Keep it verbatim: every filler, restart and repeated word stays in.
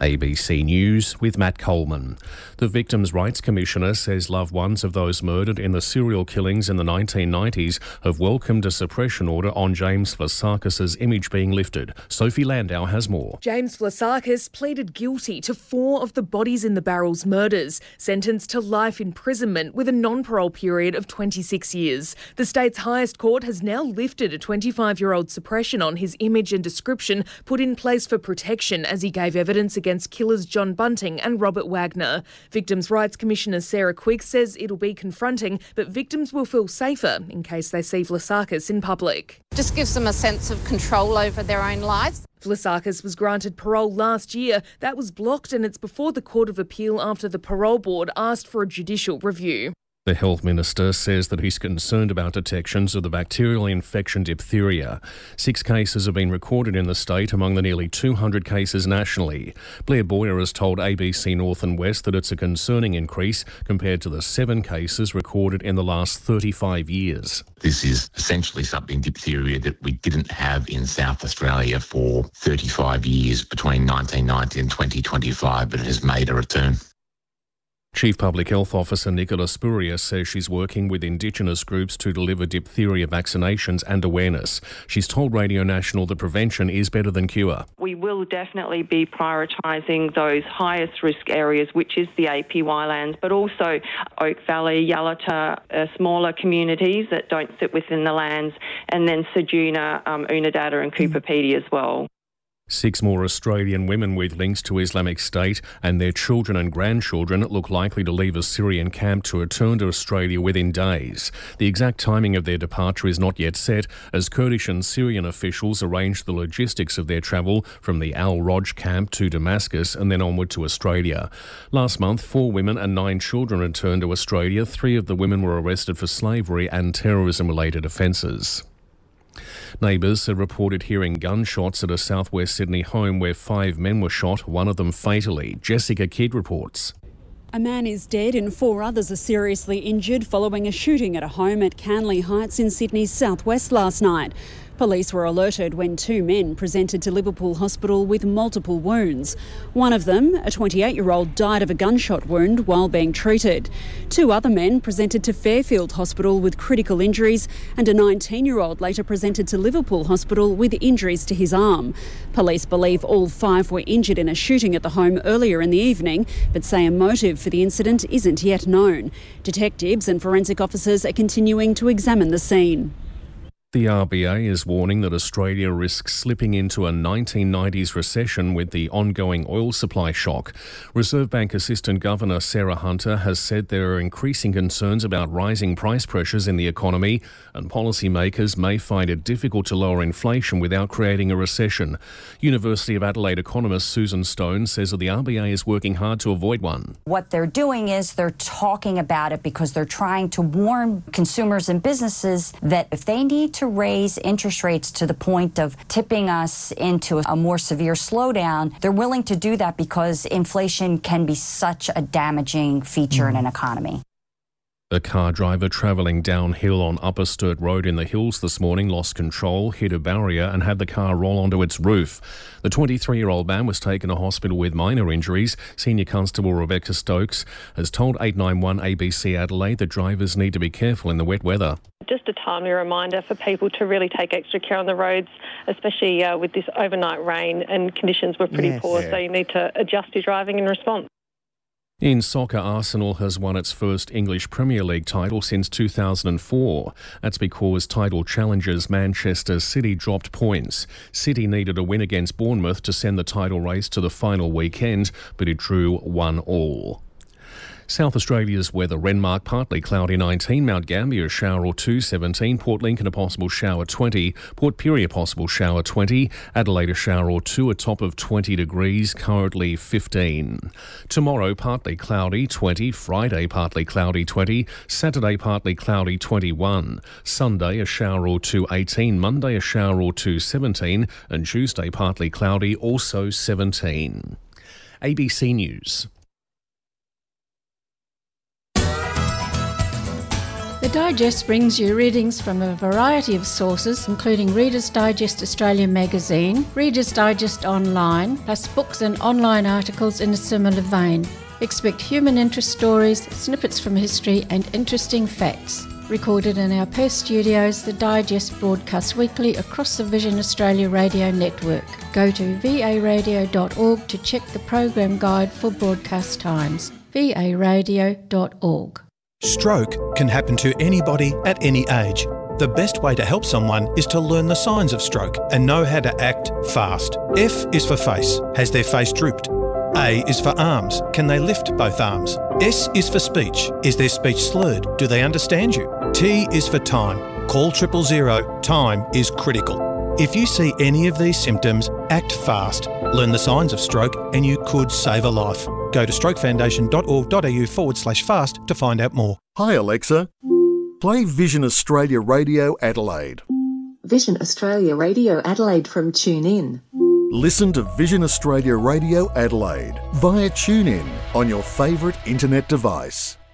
A B C News with Matt Coleman. The Victims' Rights Commissioner says loved ones of those murdered in the serial killings in the nineteen nineties have welcomed a suppression order on James Vlasakis' image being lifted. Sophie Landau has more. James Vlasakis pleaded guilty to four of the bodies in the Barrels murders, sentenced to life imprisonment with a non-parole period of twenty-six years. The state's highest court has now lifted a twenty-five-year-old suppression on his image and description put in place for protection as he gave evidence against killers John Bunting and Robert Wagner. Victims' Rights Commissioner Sarah Quick says it'll be confronting, but victims will feel safer in case they see Vlasakis in public. Just gives them a sense of control over their own lives. Vlasakis was granted parole last year. That was blocked, and it's before the Court of Appeal after the parole board asked for a judicial review. The Health Minister says that he's concerned about detections of the bacterial infection diphtheria. Six cases have been recorded in the state among the nearly two hundred cases nationally. Blair Boyer has told A B C North and West that it's a concerning increase compared to the seven cases recorded in the last thirty-five years. This is essentially something, diphtheria, that we didn't have in South Australia for thirty-five years between nineteen ninety and twenty twenty-five, but it has made a return. Chief Public Health Officer Nicola Spurrier says she's working with Indigenous groups to deliver diphtheria vaccinations and awareness. She's told Radio National that prevention is better than cure. We will definitely be prioritising those highest risk areas, which is the A P Y lands, but also Oak Valley, Yalata, uh, smaller communities that don't sit within the lands, and then Ceduna, um, Unadada and Cooper Pedy as well. Six more Australian women with links to Islamic State and their children and grandchildren look likely to leave a Syrian camp to return to Australia within days. The exact timing of their departure is not yet set, as Kurdish and Syrian officials arrange the logistics of their travel from the Al-Roj camp to Damascus and then onward to Australia. Last month, four women and nine children returned to Australia. Three of the women were arrested for slavery and terrorism-related offences. Neighbours have reported hearing gunshots at a southwest Sydney home where five men were shot, one of them fatally. Jessica Kidd reports. A man is dead and four others are seriously injured following a shooting at a home at Canley Heights in Sydney's southwest last night. Police were alerted when two men presented to Liverpool Hospital with multiple wounds. One of them, a twenty-eight-year-old, died of a gunshot wound while being treated. Two other men presented to Fairfield Hospital with critical injuries, and a nineteen-year-old later presented to Liverpool Hospital with injuries to his arm. Police believe all five were injured in a shooting at the home earlier in the evening, but say a motive for the incident isn't yet known. Detectives and forensic officers are continuing to examine the scene. The R B A is warning that Australia risks slipping into a nineteen nineties recession with the ongoing oil supply shock. Reserve Bank Assistant Governor Sarah Hunter has said there are increasing concerns about rising price pressures in the economy, and policymakers may find it difficult to lower inflation without creating a recession. University of Adelaide economist Susan Stone says that the R B A is working hard to avoid one. What they're doing is they're talking about it because they're trying to warn consumers and businesses that if they need to raise interest rates to the point of tipping us into a more severe slowdown, they're willing to do that because inflation can be such a damaging feature mm. in an economy. A car driver travelling downhill on Upper Sturt Road in the Hills this morning lost control, hit a barrier and had the car roll onto its roof. The twenty-three-year-old man was taken to hospital with minor injuries. Senior Constable Rebecca Stokes has told eight nine one A B C Adelaide that drivers need to be careful in the wet weather. Just a timely reminder for people to really take extra care on the roads, especially uh, with this overnight rain, and conditions were pretty yes. poor, yeah. so you need to adjust your driving in response. In soccer, Arsenal has won its first English Premier League title since two thousand four. That's because title challengers Manchester City dropped points. City needed a win against Bournemouth to send the title race to the final weekend, but it drew one all. South Australia's weather: Renmark partly cloudy nineteen, Mount Gambier shower or two seventeen, Port Lincoln a possible shower twenty, Port Pirie a possible shower twenty, Adelaide a shower or two, a top of twenty degrees, currently fifteen. Tomorrow partly cloudy twenty, Friday partly cloudy twenty, Saturday partly cloudy twenty-one, Sunday a shower or two eighteen, Monday a shower or two seventeen, and Tuesday partly cloudy also seventeen. A B C News. The Digest brings you readings from a variety of sources, including Reader's Digest Australia magazine, Reader's Digest Online, plus books and online articles in a similar vein. Expect human interest stories, snippets from history and interesting facts. Recorded in our Perth studios, the Digest broadcasts weekly across the Vision Australia radio network. Go to v a radio dot org to check the program guide for broadcast times. v a radio dot org. Stroke can happen to anybody at any age. The best way to help someone is to learn the signs of stroke and know how to act fast. F is for face. Has their face drooped? A is for arms. Can they lift both arms? S is for speech. Is their speech slurred? Do they understand you? T is for time. Call triple zero. Time is critical. If you see any of these symptoms, act fast. Learn the signs of stroke and you could save a life. Go to strokefoundation.org.au forward slash fast to find out more. Hi Alexa, play Vision Australia Radio Adelaide. Vision Australia Radio Adelaide from TuneIn. Listen to Vision Australia Radio Adelaide via TuneIn on your favourite internet device.